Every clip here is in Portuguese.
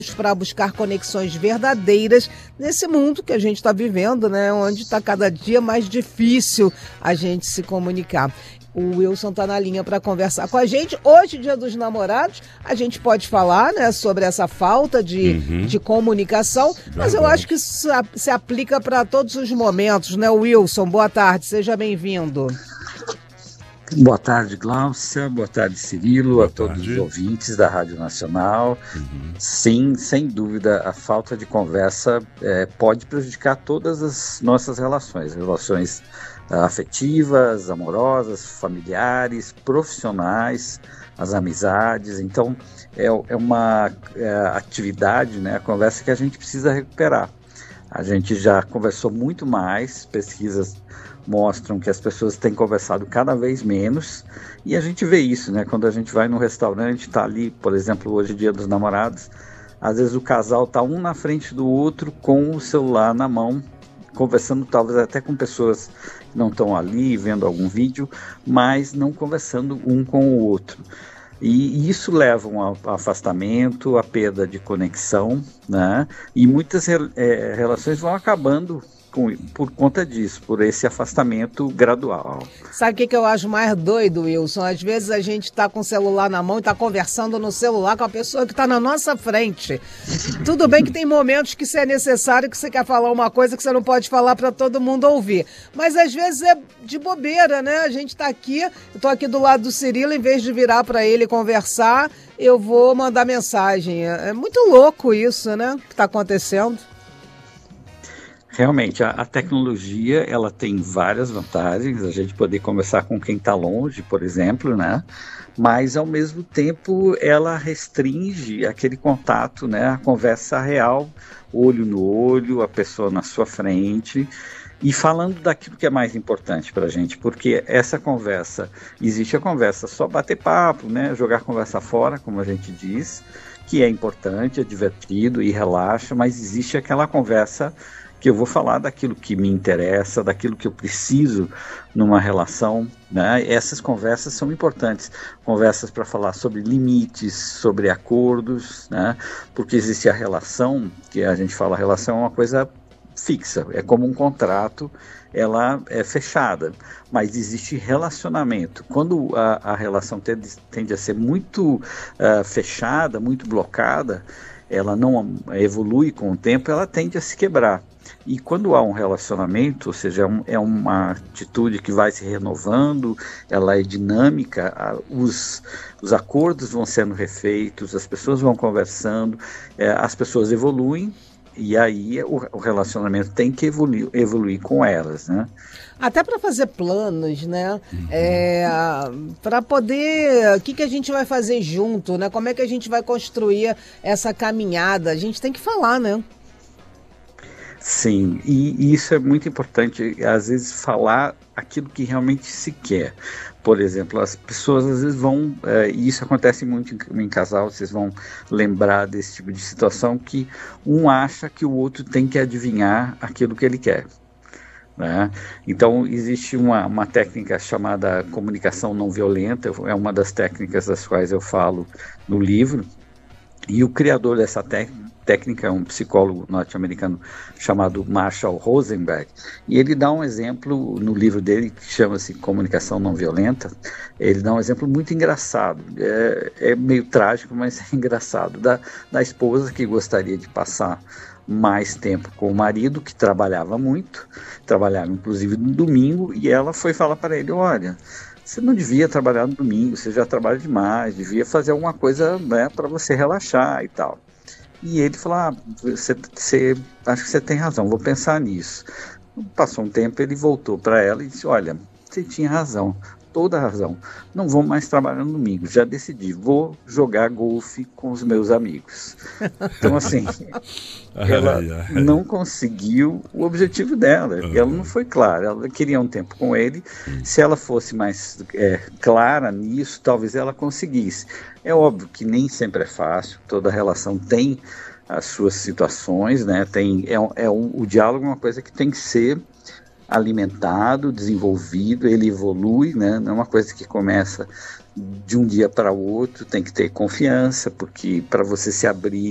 para buscar conexões verdadeiras nesse mundo que a gente está vivendo, né? Onde está cada dia mais difícil a gente se comunicar. O Wilson está na linha para conversar com a gente. Hoje, Dia dos Namorados, a gente pode falar, né, sobre essa falta de comunicação, mas eu acho que isso se aplica para todos os momentos, né, Wilson? Boa tarde, seja bem-vindo. Boa tarde, Gláucia. Boa tarde, Cirilo. A todos os ouvintes da Rádio Nacional. Sim, sem dúvida, a falta de conversa pode prejudicar todas as nossas relações afetivas, amorosas, familiares, profissionais, as amizades. Então, é uma atividade, né, a conversa que a gente precisa recuperar. A gente já conversou muito mais, pesquisas mostram que as pessoas têm conversado cada vez menos, e a gente vê isso, né? Quando a gente vai num restaurante, está ali, por exemplo, hoje Dia dos Namorados, às vezes o casal está um na frente do outro com o celular na mão, conversando talvez até com pessoas que não estão ali vendo algum vídeo, mas não conversando um com o outro. E isso leva a um afastamento, a perda de conexão, né? E muitas relações vão acabando por conta disso, por esse afastamento gradual. Sabe o que eu acho mais doido, Wilson? Às vezes a gente está com o celular na mão e está conversando no celular com a pessoa que está na nossa frente. Tudo bem que tem momentos que isso é necessário, que você quer falar uma coisa que você não pode falar para todo mundo ouvir. Mas às vezes é de bobeira, né? A gente está aqui, eu estou aqui do lado do Cirilo, em vez de virar para ele e conversar, eu vou mandar mensagem. É muito louco isso, né? Que está acontecendo. Realmente, a tecnologia, ela tem várias vantagens, a gente poder conversar com quem está longe, por exemplo, né? Mas, ao mesmo tempo, ela restringe aquele contato, né? A conversa real, olho no olho, a pessoa na sua frente, e falando daquilo que é mais importante para a gente, porque essa conversa, existe a conversa só bater papo, né? Jogar conversa fora, como a gente diz, que é importante, é divertido e relaxa, mas existe aquela conversa que eu vou falar daquilo que me interessa, daquilo que eu preciso numa relação, né? Essas conversas são importantes, conversas para falar sobre limites, sobre acordos, né? Porque existe a relação, que a gente fala, a relação é uma coisa fixa, é como um contrato, ela é fechada, mas existe relacionamento. Quando a relação tende a ser muito fechada, muito blocada, ela não evolui com o tempo, ela tende a se quebrar. E quando há um relacionamento, ou seja, é uma atitude que vai se renovando, ela é dinâmica, os acordos vão sendo refeitos, as pessoas vão conversando, as pessoas evoluem, e aí o relacionamento tem que evoluir com elas, né? Até para fazer planos, né? Para poder... O que a gente vai fazer junto, né? Como é que a gente vai construir essa caminhada? A gente tem que falar, né? Sim, e isso é muito importante, às vezes falar aquilo que realmente se quer. Por exemplo, as pessoas às vezes vão, e isso acontece muito em casal, vocês vão lembrar desse tipo de situação, que um acha que o outro tem que adivinhar aquilo que ele quer, né? Então existe uma técnica chamada comunicação não violenta, é uma das técnicas das quais eu falo no livro, e o criador dessa técnica é um psicólogo norte-americano chamado Marshall Rosenberg, e ele dá um exemplo no livro dele que chama-se Comunicação Não Violenta. Ele dá um exemplo muito engraçado, é meio trágico, mas é engraçado, da esposa que gostaria de passar mais tempo com o marido, que trabalhava muito, trabalhava inclusive no domingo, e ela foi falar para ele: olha, você não devia trabalhar no domingo, você já trabalha demais, devia fazer alguma coisa, né, para você relaxar e tal. E ele falou: acho que você tem razão, vou pensar nisso. Passou um tempo, ele voltou para ela e disse: olha, você tinha razão, toda a razão, não vou mais trabalhar no domingo, já decidi, vou jogar golfe com os meus amigos. Então, assim, ela não conseguiu o objetivo dela, ela não foi clara, ela queria um tempo com ele, se ela fosse mais clara nisso, talvez ela conseguisse. É óbvio que nem sempre é fácil, toda relação tem as suas situações, né? O diálogo é uma coisa que tem que ser alimentado, desenvolvido, ele evolui, né? Não é uma coisa que começa de um dia para o outro, tem que ter confiança, porque para você se abrir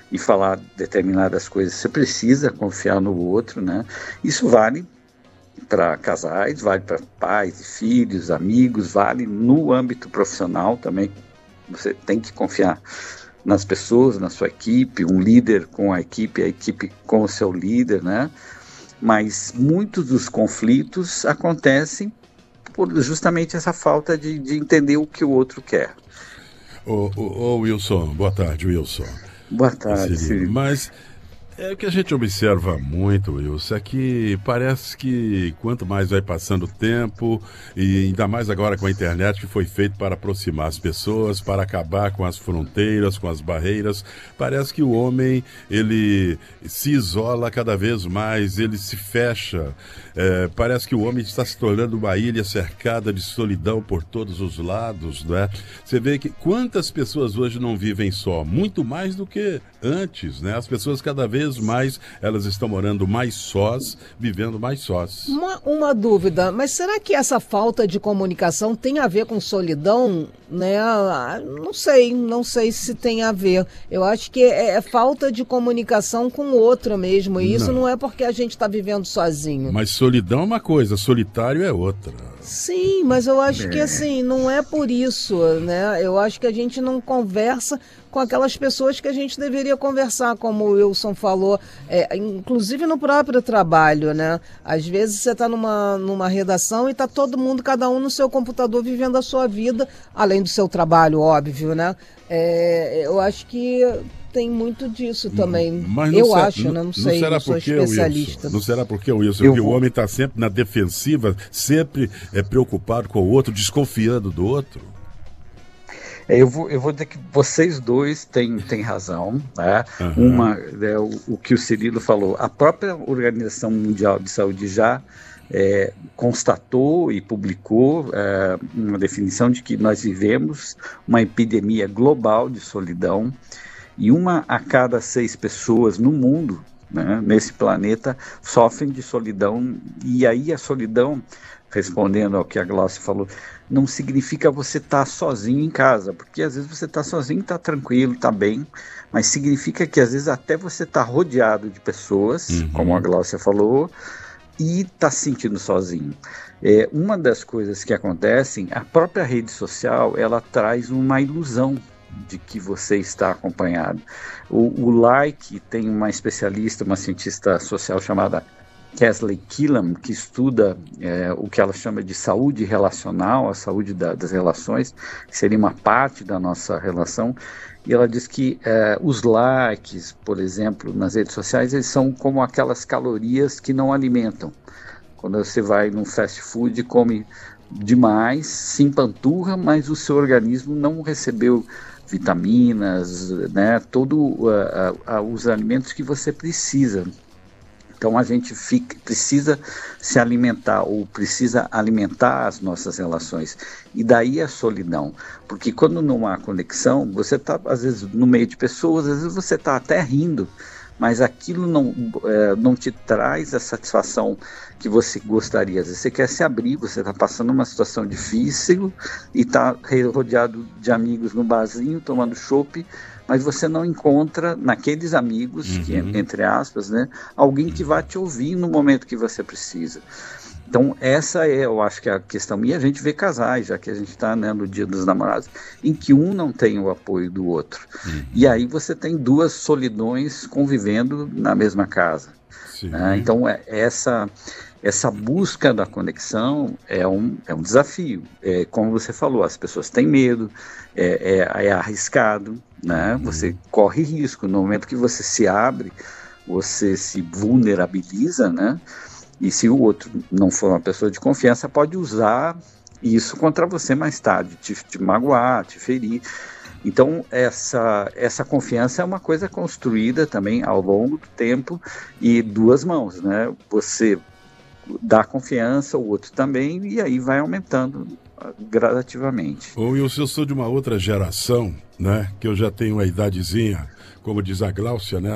e falar determinadas coisas. Você precisa confiar no outro, né? Isso vale para casais, vale para pais e filhos, amigos, vale no âmbito profissional também. Você tem que confiar nas pessoas, na sua equipe, um líder com a equipe com o seu líder, né? Mas muitos dos conflitos acontecem por justamente essa falta de entender o que o outro quer. Ô Wilson, boa tarde, Wilson. Boa tarde, Cirilo. Mas o que a gente observa muito, Wilson, é que parece que quanto mais vai passando o tempo, e ainda mais agora com a internet, que foi feito para aproximar as pessoas, para acabar com as fronteiras, com as barreiras, parece que o homem, ele se isola cada vez mais, ele se fecha. Parece que o homem está se tornando uma ilha cercada de solidão por todos os lados, né? Você vê que quantas pessoas hoje não vivem só, muito mais do que antes, né? As pessoas cada vez mais, elas estão morando mais sós, vivendo mais sós. Uma dúvida, mas será que essa falta de comunicação tem a ver com solidão, né? Não sei se tem a ver. Eu acho que é falta de comunicação com o outro mesmo, e isso não é porque a gente está vivendo sozinho. Mas solidão é uma coisa, solitário é outra. Sim, mas eu acho que assim, não é por isso, né? Eu acho que a gente não conversa com aquelas pessoas que a gente deveria conversar, como o Wilson falou, inclusive no próprio trabalho, né? Às vezes você está numa redação e está todo mundo, cada um no seu computador, vivendo a sua vida, além do seu trabalho, óbvio, né? Eu acho que tem muito disso também. Mas não sei, não sou especialista. Não será porque, Wilson, que o homem está sempre na defensiva, sempre preocupado com o outro, desconfiando do outro? Eu vou dizer que vocês dois têm razão, né? Uma, o que o Cirilo falou, a própria Organização Mundial de Saúde já constatou e publicou uma definição de que nós vivemos uma epidemia global de solidão, e 1 a cada 6 pessoas no mundo, né, nesse planeta, sofrem de solidão. E aí a solidão, respondendo ao que a Glaucia falou, não significa você estar sozinho em casa, porque às vezes você está sozinho, está tranquilo, está bem, mas significa que às vezes até você está rodeado de pessoas, como a Glaucia falou, e está se sentindo sozinho. Uma das coisas que acontecem, a própria rede social, ela traz uma ilusão de que você está acompanhado. O like, tem uma especialista, uma cientista social chamada Kesley Killam, que estuda o que ela chama de saúde relacional, a saúde das relações, que seria uma parte da nossa relação, e ela diz que os likes, por exemplo, nas redes sociais, eles são como aquelas calorias que não alimentam. Quando você vai num fast food e come demais, se empanturra, mas o seu organismo não recebeu vitaminas, né, os alimentos que você precisa. Então a gente precisa se alimentar, ou precisa alimentar as nossas relações. E daí a solidão. Porque quando não há conexão, você está às vezes no meio de pessoas, às vezes você está até rindo, mas aquilo não te traz a satisfação que você gostaria. Às vezes você quer se abrir, você está passando uma situação difícil e está rodeado de amigos no barzinho, tomando chopp, mas você não encontra naqueles amigos, que, entre aspas, né, alguém que vai te ouvir no momento que você precisa. Então essa eu acho que é a questão. E a gente vê casais, já que a gente está, né, no Dia dos Namorados, em que um não tem o apoio do outro. E aí você tem 2 solidões convivendo na mesma casa. Né? Então essa busca da conexão é um desafio. Como você falou, as pessoas têm medo, é arriscado, né? Você corre risco. No momento que você se abre, você se vulnerabiliza, né? E se o outro não for uma pessoa de confiança, pode usar isso contra você mais tarde, te magoar, te ferir. Então essa confiança é uma coisa construída também ao longo do tempo, e 2 mãos, né? Você dá confiança, o outro também, e aí vai aumentando gradativamente. Eu sou de uma outra geração, né? Que eu já tenho uma idadezinha, como diz a Glaucia, né?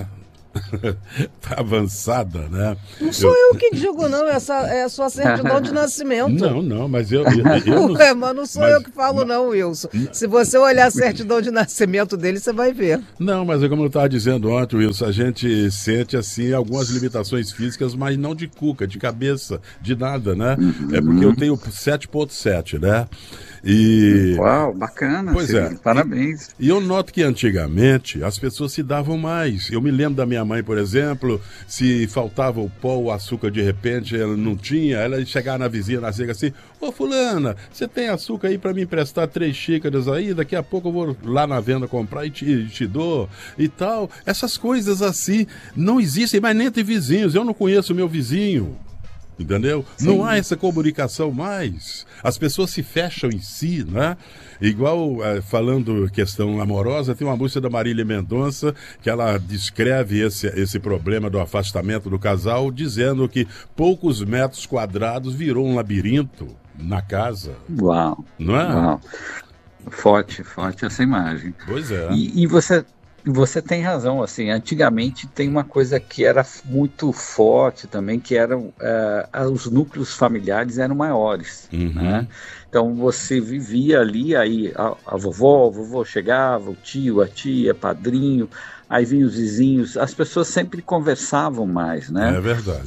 Tá avançada, né? Não sou eu que digo, não, essa é a sua certidão de nascimento. Não, mas eu Ué, mas não sou eu que falo, não, Wilson. Se você olhar a certidão de nascimento dele, você vai ver. Não, mas é como eu estava dizendo ontem, Wilson, a gente sente, assim, algumas limitações físicas, mas não de cuca, de cabeça, de nada, né? É porque eu tenho 7.7, né? E... Uau, bacana, pois é. Parabéns. E eu noto que antigamente as pessoas se davam mais. Eu me lembro da minha mãe, por exemplo, se faltava o pó, o açúcar de repente, ela não tinha, ela chegava na vizinha, na cerca assim, ô fulana, você tem açúcar aí para me emprestar 3 xícaras aí? Daqui a pouco eu vou lá na venda comprar e te dou e tal. Essas coisas assim não existem mais nem entre vizinhos. Eu não conheço o meu vizinho. Entendeu? Sim. Não há essa comunicação mais. As pessoas se fecham em si, né? Igual, falando questão amorosa, tem uma música da Marília Mendonça que ela descreve esse problema do afastamento do casal, dizendo que poucos metros quadrados virou um labirinto na casa. Uau! Não é? Uau. Forte essa imagem. Pois é. E você tem razão, assim, antigamente tem uma coisa que era muito forte também, que eram os núcleos familiares eram maiores, né? Então você vivia ali, aí a vovó, o vovô chegava, o tio, a tia, padrinho, aí vinham os vizinhos, as pessoas sempre conversavam mais, né? É verdade.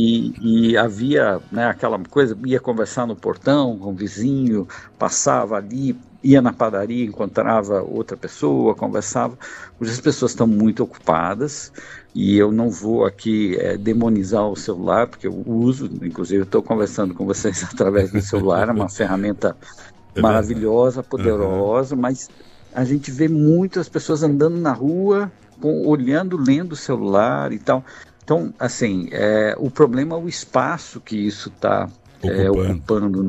E havia, né, aquela coisa, ia conversar no portão com o vizinho, passava ali, ia na padaria, encontrava outra pessoa, conversava. Hoje as pessoas estão muito ocupadas e eu não vou aqui demonizar o celular, porque eu uso, inclusive eu estou conversando com vocês através do celular, é uma ferramenta maravilhosa, poderosa, mas a gente vê muitas pessoas andando na rua, olhando, lendo o celular e tal. Então, assim, o problema é o espaço que isso está ocupando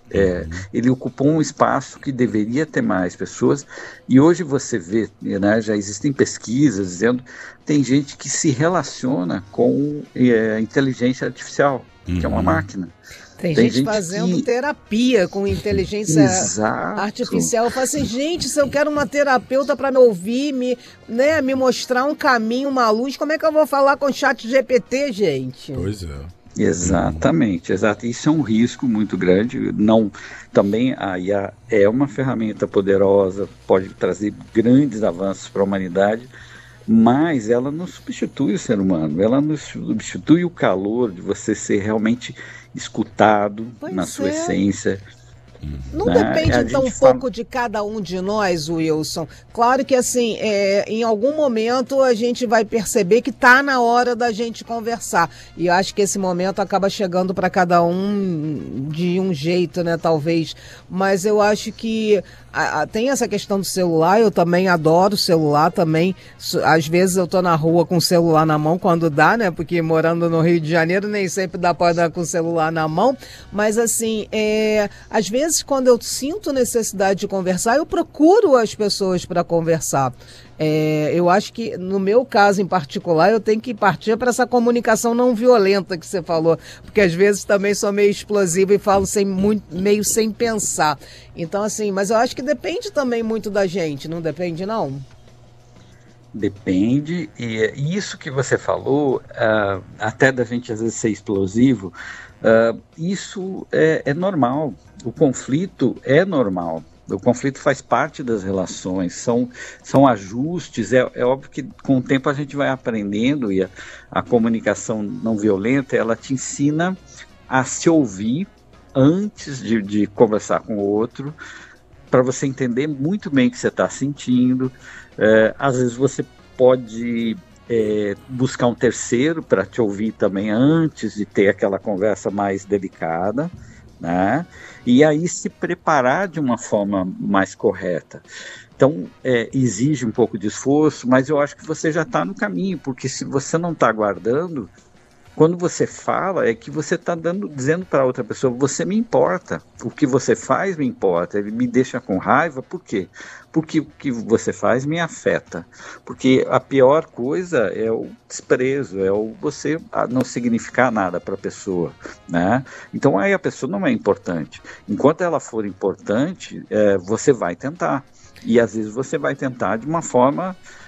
ele ocupou um espaço que deveria ter mais pessoas, e hoje você vê, né, já existem pesquisas dizendo tem gente que se relaciona com inteligência artificial, que é uma máquina. Tem gente fazendo terapia com inteligência artificial. Eu falo assim, gente, se eu quero uma terapeuta para me ouvir, me mostrar um caminho, uma luz, como é que eu vou falar com o ChatGPT, gente? Pois é. Exatamente, isso é um risco muito grande. Também a IA é uma ferramenta poderosa, pode trazer grandes avanços para a humanidade, mas ela não substitui o ser humano, ela não substitui o calor de você ser realmente escutado na sua essência. Não depende então um pouco de cada um de nós, Wilson? Claro que assim, em algum momento a gente vai perceber que está na hora da gente conversar. E eu acho que esse momento acaba chegando para cada um de um jeito, né, talvez. Mas eu acho que tem essa questão do celular, eu também adoro o celular também. Às vezes eu tô na rua com o celular na mão quando dá, né? Porque morando no Rio de Janeiro nem sempre dá para andar com o celular na mão. Mas assim, às vezes quando eu sinto necessidade de conversar, eu procuro as pessoas para conversar. Eu acho que, no meu caso em particular, eu tenho que partir para essa comunicação não violenta que você falou, porque às vezes também sou meio explosiva e falo meio sem pensar. Então, assim, mas eu acho que depende também muito da gente, não depende, não? Depende, e isso que você falou, até da gente às vezes ser explosivo, isso é normal, o conflito é normal. O conflito faz parte das relações, são ajustes, é óbvio que com o tempo a gente vai aprendendo, e a comunicação não violenta, ela te ensina a se ouvir antes de conversar com o outro, para você entender muito bem o que você está sentindo. Às vezes você pode buscar um terceiro para te ouvir também antes de ter aquela conversa mais delicada, né? E aí se preparar de uma forma mais correta. Então, exige um pouco de esforço, mas eu acho que você já está no caminho, porque se você não está aguardando, quando você fala, é que você está dizendo para outra pessoa, você me importa, o que você faz me importa, ele me deixa com raiva, por quê? Porque o que você faz me afeta, porque a pior coisa é o desprezo, você não significar nada para a pessoa, né? Então aí a pessoa não é importante. Enquanto ela for importante, você vai tentar, e às vezes você vai tentar de uma forma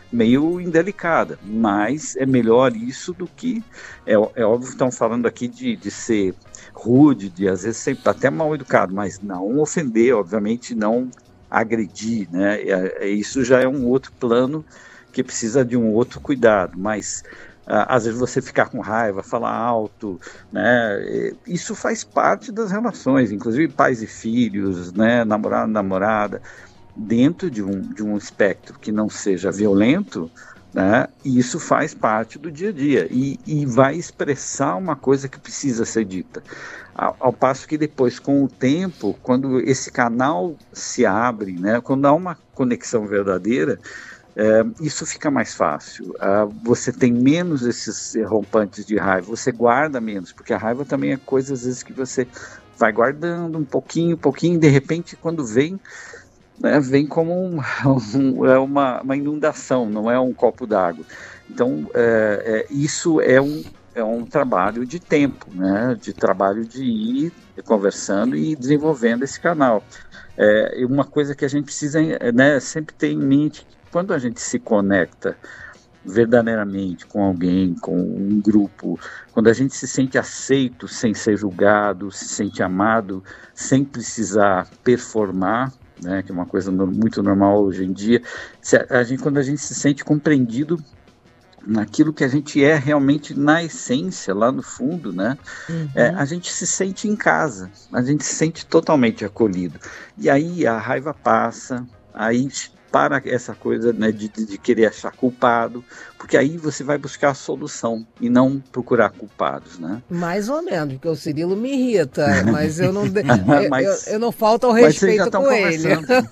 meio indelicada, mas é melhor isso do que, é óbvio que estão falando aqui de ser rude, de às vezes ser até mal educado, mas não ofender, obviamente não agredir, né? Isso já é um outro plano que precisa de um outro cuidado, mas às vezes você ficar com raiva, falar alto, né? Isso faz parte das relações, inclusive pais e filhos, né? Namorado, namorada, dentro de um espectro que não seja violento, né? E isso faz parte do dia a dia e vai expressar uma coisa que precisa ser dita. Ao passo que depois, com o tempo, quando esse canal se abre, né? Quando há uma conexão verdadeira, isso fica mais fácil. Você tem menos esses rompantes de raiva, você guarda menos, porque a raiva também é coisa às vezes que você vai guardando um pouquinho, de repente quando vem, né, vem como uma inundação, não é um copo d'água. Então isso é um trabalho de tempo, né, de trabalho de ir conversando e desenvolvendo esse canal. Uma coisa que a gente precisa, né, sempre ter em mente, quando a gente se conecta verdadeiramente com alguém, com um grupo, quando a gente se sente aceito sem ser julgado, se sente amado sem precisar performar, né, que é uma coisa muito normal hoje em dia, quando a gente se sente compreendido naquilo que a gente é realmente na essência, lá no fundo, né? A gente se sente em casa, a gente se sente totalmente acolhido. E aí a raiva passa, aí para essa coisa, né, de querer achar culpado, porque aí você vai buscar a solução e não procurar culpados, né? Mais ou menos, porque o Cirilo me irrita, mas eu não, eu não falto ao respeito com ele.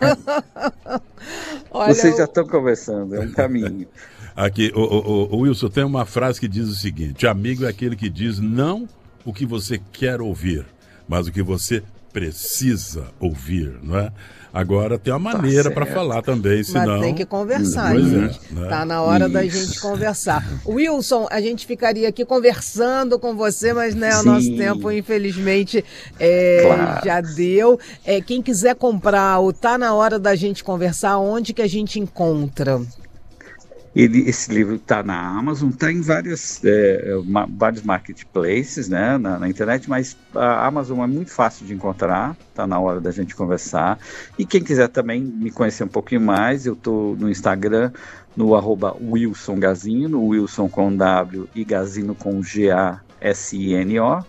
Olha, vocês já estão conversando, é um caminho. Aqui, o Wilson, tem uma frase que diz o seguinte: amigo é aquele que diz não o que você quer ouvir, mas o que você precisa ouvir, não é? Agora tem uma maneira para falar também, senão... Mas tem que conversar, gente. Né? Tá na hora da gente conversar. Wilson, a gente ficaria aqui conversando com você, mas né, o nosso tempo, infelizmente, claro, já deu. Quem quiser comprar o Tá Na Hora da Gente Conversar, onde que a gente encontra? Esse livro está na Amazon, está em vários marketplaces, né, na internet, mas a Amazon é muito fácil de encontrar, está na hora da gente conversar. E quem quiser também me conhecer um pouquinho mais, eu estou no Instagram, no @WilsonGazino, Wilson com W e Gazino com Gasino,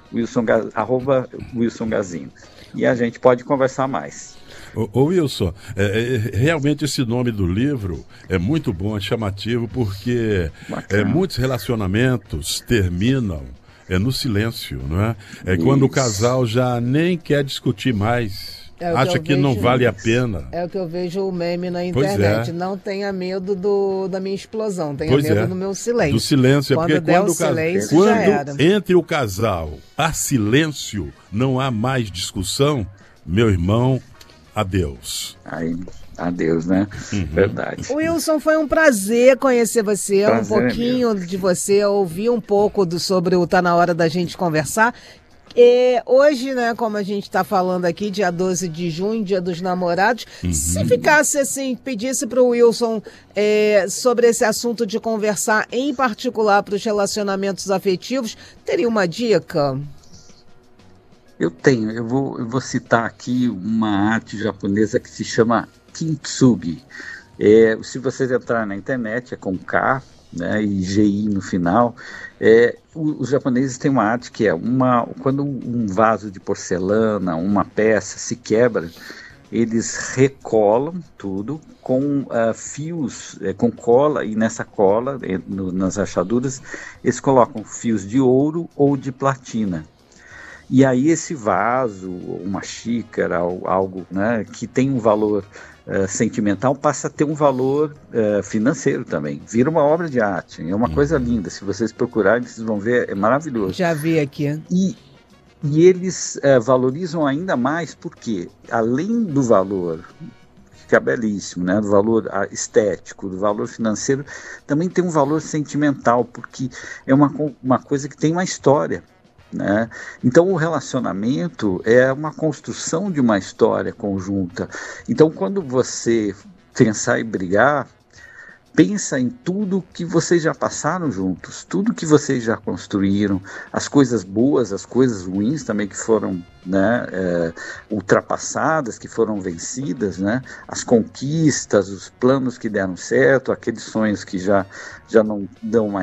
@WilsonGazino. E a gente pode conversar mais. Ô Wilson, realmente esse nome do livro é muito bom, é chamativo, porque muitos relacionamentos terminam no silêncio, não é? Quando o casal já nem quer discutir mais, acha que não vale a pena. É o que eu vejo o meme na internet. Não tenha medo da minha explosão, tenha medo do meu silêncio. Do silêncio, porque quando entre o casal há silêncio, não há mais discussão, meu irmão, adeus. Adeus, né? Verdade. Wilson, foi um prazer conhecer você, um pouquinho de você, ouvir um pouco sobre o Tá Na Hora da Gente Conversar. Hoje, né, como a gente está falando aqui, dia 12 de junho, dia dos namorados, se ficasse assim, pedisse para o Wilson sobre esse assunto de conversar, em particular para os relacionamentos afetivos, teria uma dica? Eu tenho, eu vou citar aqui uma arte japonesa que se chama Kintsugi. Se vocês entrarem na internet, é com K, né, e GI no final. Os japoneses têm uma arte que quando um vaso de porcelana, uma peça se quebra, eles recolam tudo com fios, com cola, e nessa cola, nas rachaduras, eles colocam fios de ouro ou de platina. E aí esse vaso, uma xícara, algo, né, que tem um valor sentimental, passa a ter um valor financeiro também. Vira uma obra de arte, é uma coisa linda. Se vocês procurarem, vocês vão ver, é maravilhoso. Já vi aqui. E eles valorizam ainda mais porque, além do valor, que é belíssimo, né, do valor estético, do valor financeiro, também tem um valor sentimental, porque é uma coisa que tem uma história. Né? Então o relacionamento é uma construção de uma história conjunta. Então quando você pensar em brigar, pensa em tudo que vocês já passaram juntos, tudo que vocês já construíram, as coisas boas, as coisas ruins também que foram, né, ultrapassadas, que foram vencidas, né, as conquistas, os planos que deram certo, aqueles sonhos que já não dão mais